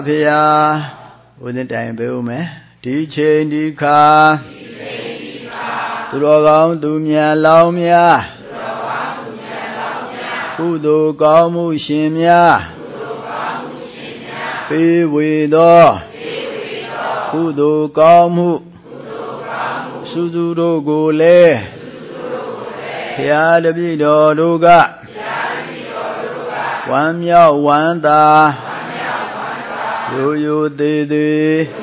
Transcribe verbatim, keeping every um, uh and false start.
ဖေယာဦးဇင်းတိုင်ပေးဦးမယ်ဒီချိန်ဒီခါသူတော်ကောင်းသူမြတ်လောင်းများကုသိုလ်ကောင်းမှုရှင်များပေးဝေသောကုသိုလ်ကောင်းမှုစုစုတို့ကိုလည်းဘုရားတပည့်တော်တို့ကဝမ်းမြောက်ဝမ်းသာရိုးရိုးသေးသေး